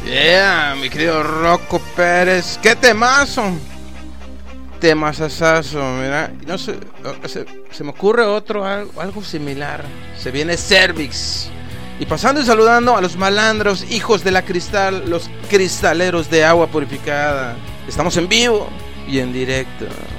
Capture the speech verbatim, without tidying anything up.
Yeah, mi querido Rocco Pérez. ¡Qué temazo! Temazazazo, mira. No sé, se, se me ocurre otro, algo, algo similar. Se viene Cervix. Y pasando y saludando a los malandros, hijos de la cristal, los cristaleros de agua purificada. Estamos en vivo y en directo.